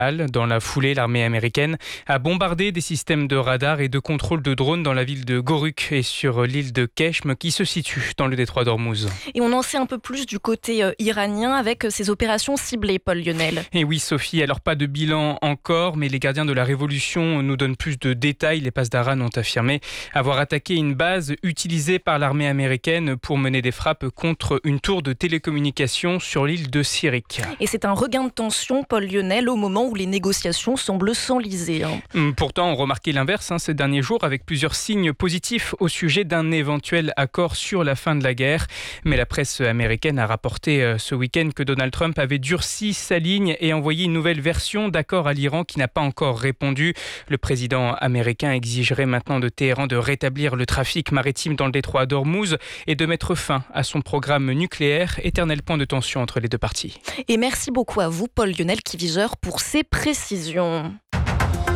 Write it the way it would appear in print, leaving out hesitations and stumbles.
Dans la foulée, l'armée américaine a bombardé des systèmes de radar et de contrôle de drones dans la ville de Goruk et sur l'île de Keshm qui se situe dans le détroit d'Ormuz. Et on en sait un peu plus du côté iranien avec ces opérations ciblées, Paul Lionel. Et oui Sophie, alors pas de bilan encore, mais les gardiens de la révolution nous donnent plus de détails. Les Pasdaran ont affirmé avoir attaqué une base utilisée par l'armée américaine pour mener des frappes contre une tour de télécommunications sur l'île de Sirik. Et c'est un regain de tension, Paul Lionel, au moment où les négociations semblent s'enliser. Pourtant, on remarquait l'inverse ces derniers jours avec plusieurs signes positifs au sujet d'un éventuel accord sur la fin de la guerre. Mais la presse américaine a rapporté ce week-end que Donald Trump avait durci sa ligne et envoyé une nouvelle version d'accord à l'Iran qui n'a pas encore répondu. Le président américain exigerait maintenant de Téhéran de rétablir le trafic maritime dans le détroit d'Ormuz et de mettre fin à son programme nucléaire, éternel point de tension entre les deux parties. Et merci beaucoup à vous, Paul Lionel Quivigeur, pour ces précisions.